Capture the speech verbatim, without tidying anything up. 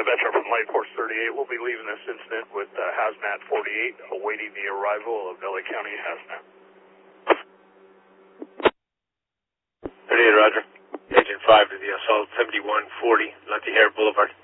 Yeah, Veteran from Light Force thirty-eight. We'll be leaving this incident with uh, Hazmat forty-eight, awaiting the arrival of L A County Hazmat. thirty-eight, roger. Agent five to the assault, seventy-one forty, Lucky Hair Boulevard.